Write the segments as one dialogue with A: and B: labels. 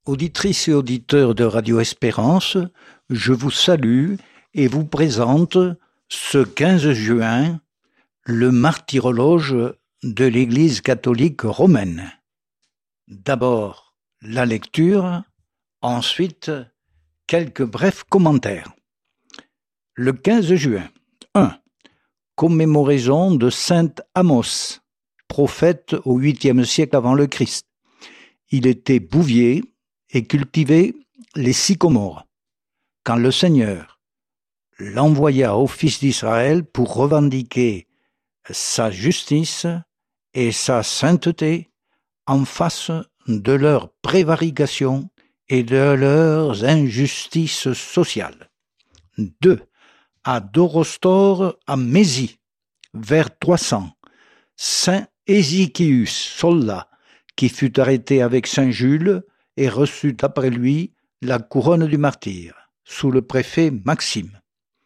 A: Auditrices et auditeurs de Radio Espérance, je vous salue et vous présente ce 15 juin le martyrologe de l'Église catholique romaine. D'abord la lecture, ensuite quelques brefs commentaires. Le 15 juin, 1. Commémoraison de saint Amos, prophète au 8e siècle avant le Christ. Il était bouvier et cultivait les sycomores. Quand le Seigneur l'envoya aux fils d'Israël pour revendiquer sa justice et sa sainteté en face de leurs prévarications et de leurs injustices sociales. 2. À Dorostor, à Mésie, vers 300, saint Ézéchius Solla, qui fut arrêté avec saint Jules et reçut après lui la couronne du martyre, sous le préfet Maxime.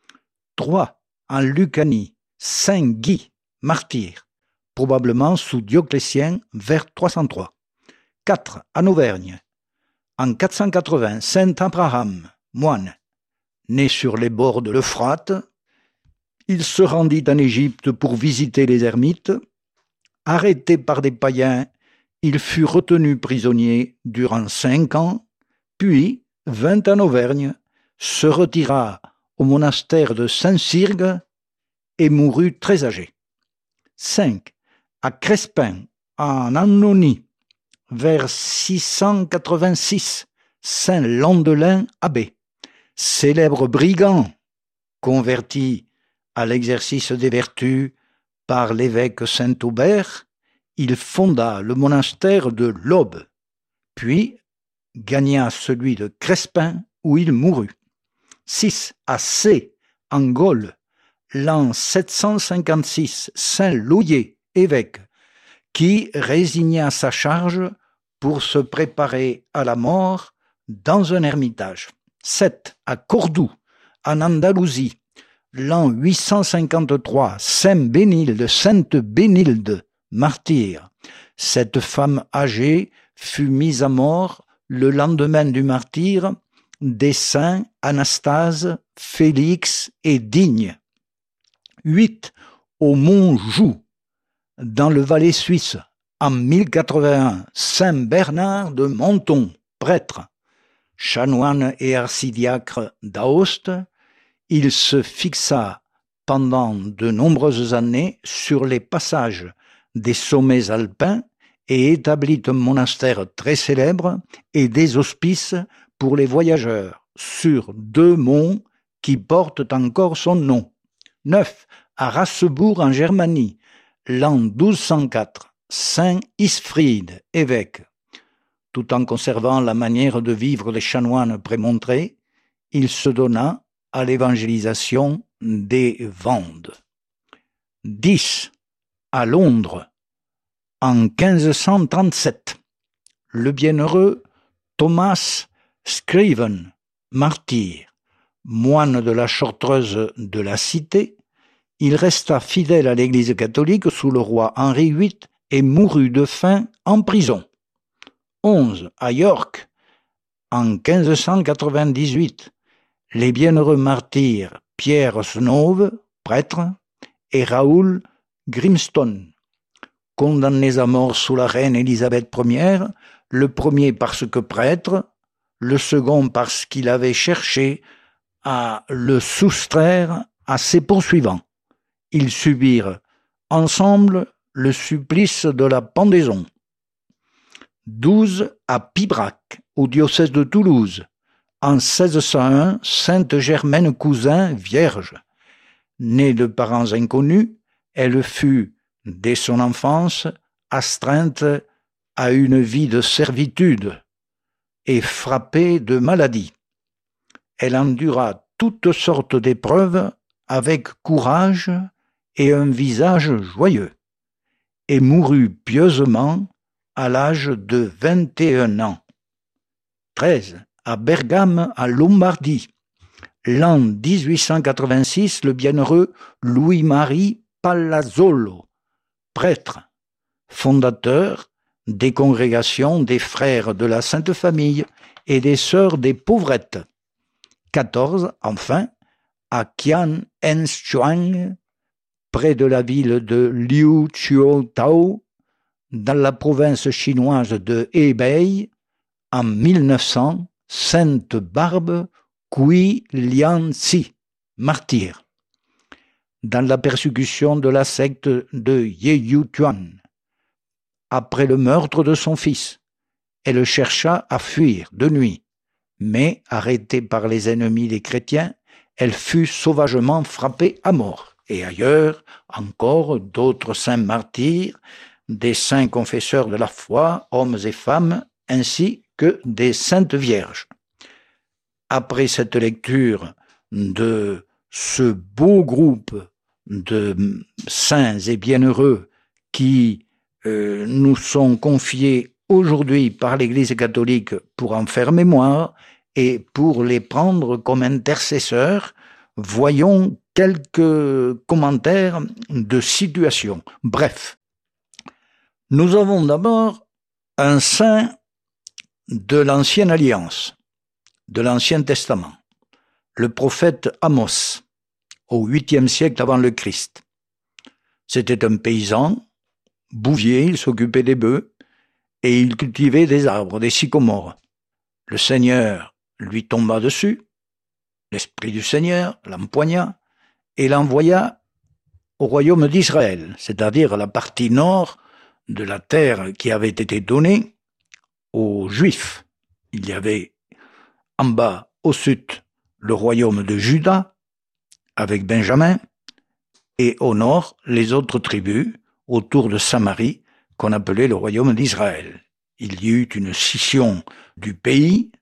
A: 3. En Lucanie, saint Guy, martyr, probablement sous Dioclétien, vers 303. 4. En Auvergne, en 480, saint Abraham, moine, né sur les bords de l'Euphrate, il se rendit en Égypte pour visiter les ermites. Arrêté par des païens, il fut retenu prisonnier durant 5 ans, puis vint en Auvergne, se retira au monastère de Saint-Cyrgue et mourut très âgé. 5. À Crespin, en Annonie, vers 686, saint Landelin abbé, célèbre brigand, converti à l'exercice des vertus par l'évêque Saint-Aubert, il fonda le monastère de l'Aube, puis gagna celui de Crespin où il mourut. 6. À Sées, en Gaule, l'an 756, saint Louillet, évêque, qui résigna sa charge pour se préparer à la mort dans un ermitage. 7. À Cordoue, en Andalousie, l'an 853, sainte Bénilde, martyr. Cette femme âgée fut mise à mort le lendemain du martyre des saints Anastase, Félix et Digne. 8. Au mont Joux, dans le Valais suisse, en 1081, saint Bernard de Menton, prêtre, chanoine et archidiacre d'Aoste, il se fixa pendant de nombreuses années sur les passages des sommets alpins et établit un monastère très célèbre et des hospices pour les voyageurs sur 2 monts qui portent encore son nom. 9. À Rassebourg en Germanie, l'an 1204, saint Isfried, évêque. Tout en conservant la manière de vivre des chanoines prémontrés, il se donna à l'évangélisation des Vendes. 10. À Londres, en 1537, le bienheureux Thomas Scriven, martyr, moine de la Chartreuse de la Cité, il resta fidèle à l'Église catholique sous le roi Henri VIII et mourut de faim en prison. 11. À York, en 1598, les bienheureux martyrs Pierre Snove, prêtre, et Raoul Grimstone, condamnés à mort sous la reine Élisabeth Ier, le premier parce que prêtre, le second parce qu'il avait cherché à le soustraire à ses poursuivants. Ils subirent ensemble le supplice de la pendaison. 12. À Pibrac, au diocèse de Toulouse, en 1601, sainte Germaine Cousin, vierge. Née de parents inconnus, elle fut, dès son enfance, astreinte à une vie de servitude et frappée de maladie. Elle endura toutes sortes d'épreuves avec courage et un visage joyeux, et mourut pieusement à l'âge de 21 ans. 13. À Bergame, en Lombardie, l'an 1886, le bienheureux Louis-Marie Palazzolo, prêtre, fondateur des congrégations des frères de la Sainte Famille et des sœurs des pauvrettes. 14, enfin, à Qian Enshuang, près de la ville de Liu Chuotao, dans la province chinoise de Hebei, en 1900, Sainte Barbe Cui Lianxi, martyr, dans la persécution de la secte de Yeyutuan. Après le meurtre de son fils, elle chercha à fuir de nuit, mais arrêtée par les ennemis des chrétiens, elle fut sauvagement frappée à mort. Et ailleurs, encore d'autres saints martyrs, des saints confesseurs de la foi, hommes et femmes, ainsi que des saintes vierges. Après cette lecture de ce beau groupe de saints et bienheureux qui nous sont confiés aujourd'hui par l'Église catholique pour en faire mémoire et pour les prendre comme intercesseurs, voyons quelques commentaires de situation. Bref, nous avons d'abord un saint de l'Ancienne Alliance, de l'Ancien Testament, le prophète Amos, au 8e siècle avant le Christ. C'était un paysan, bouvier, il s'occupait des bœufs, et il cultivait des arbres, des sycomores. Le Seigneur lui tomba dessus, l'Esprit du Seigneur l'empoigna et l'envoya au royaume d'Israël, c'est-à-dire la partie nord de la terre qui avait été donnée aux Juifs. Il y avait en bas, au sud, le royaume de Juda, avec Benjamin, et au nord, les autres tribus, autour de Samarie, qu'on appelait le royaume d'Israël. Il y eut une scission du pays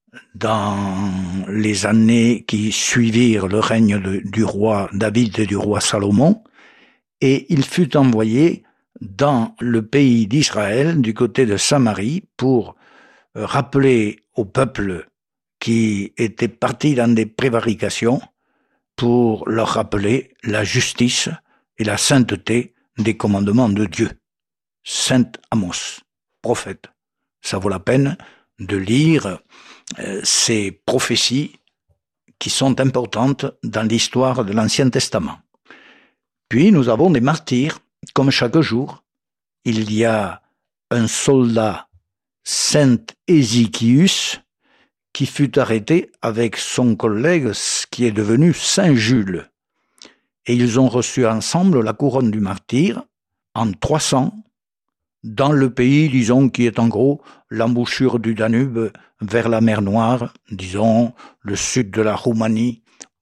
A: dans les années qui suivirent le règne du roi David et du roi Salomon, et il fut envoyé dans le pays d'Israël, du côté de Samarie, pour rappeler au peuple qui était parti dans des prévarications, pour leur rappeler la justice et la sainteté des commandements de Dieu. Saint Amos, prophète. Ça vaut la peine de lire ces prophéties qui sont importantes dans l'histoire de l'Ancien Testament. Puis nous avons des martyrs, comme chaque jour. Il y a un soldat, Saint Ézéchius, qui fut arrêté avec son collègue qui est devenu Saint Jules. Et ils ont reçu ensemble la couronne du martyr en 300, dans le pays, disons, qui est en gros l'embouchure du Danube vers la mer Noire, disons, le sud de la Roumanie,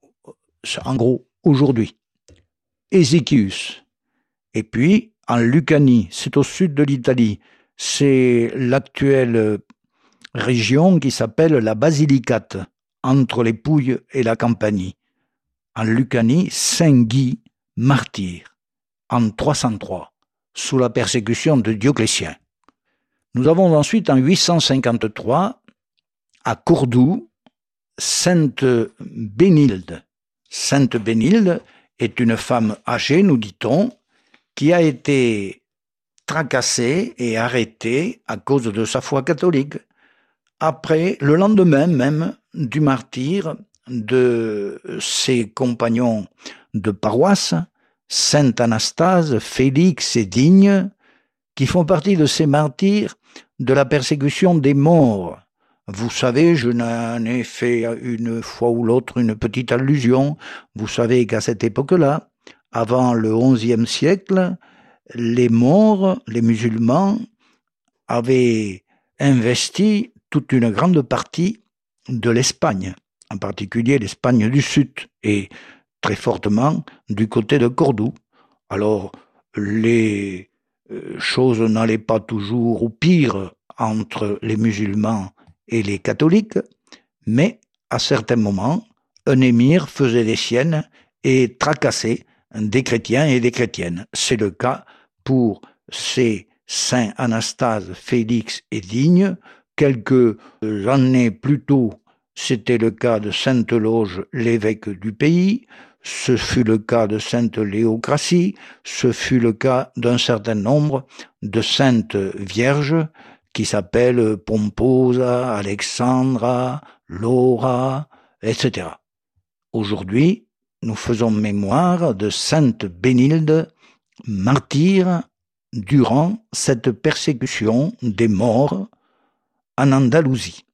A: en gros, aujourd'hui. Ézéchius. Et puis, en Lucanie, c'est au sud de l'Italie, c'est l'actuelle région qui s'appelle la Basilicate, entre les Pouilles et la Campanie. En Lucanie, Saint Guy, martyr, en 303, sous la persécution de Dioclétien. Nous avons ensuite en 853, à Cordoue, Sainte Bénilde. Sainte Bénilde est une femme âgée, nous dit-on, qui a été tracassée et arrêtée à cause de sa foi catholique. Après, le lendemain même du martyre de ses compagnons de paroisse, Saint Anastase, Félix et Digne, qui font partie de ces martyrs de la persécution des morts. Vous savez, je n'en ai fait une fois ou l'autre une petite allusion. Vous savez qu'à cette époque-là, avant le XIe siècle, les morts, les musulmans, avaient investi toute une grande partie de l'Espagne, en particulier l'Espagne du Sud, et très fortement du côté de Cordoue. Alors, les choses n'allaient pas toujours au pire entre les musulmans et les catholiques, mais à certains moments, un émir faisait des siennes et tracassait des chrétiens et des chrétiennes. C'est le cas pour ces saints Anastase, Félix et Digne. Quelques années plus tôt, c'était le cas de Sainte Loge, l'évêque du pays. Ce fut le cas de Sainte Léocratie. Ce fut le cas d'un certain nombre de saintes vierges qui s'appellent Pomposa, Alexandra, Laura, etc. Aujourd'hui, nous faisons mémoire de Sainte Bénilde, martyre durant cette persécution des morts en Andalousie.